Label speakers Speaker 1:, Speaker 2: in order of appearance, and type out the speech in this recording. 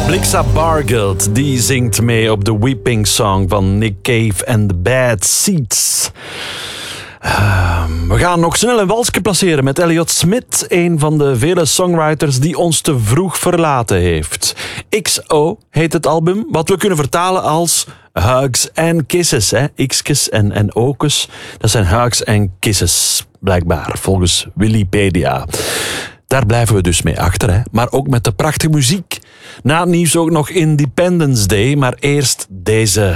Speaker 1: Blixa Bargeld, die zingt mee op de Weeping Song van Nick Cave en The Bad Seeds. We gaan nog snel een walsje placeren met Elliott Smith, een van de vele songwriters die ons te vroeg verlaten heeft. XO heet het album, wat we kunnen vertalen als Hugs and Kisses. X'kes en O'kes, dat zijn Hugs and Kisses, blijkbaar, volgens Wikipedia. Daar blijven we dus mee achter, maar ook met de prachtige muziek. Na het nieuws ook nog Independence Day, maar eerst deze.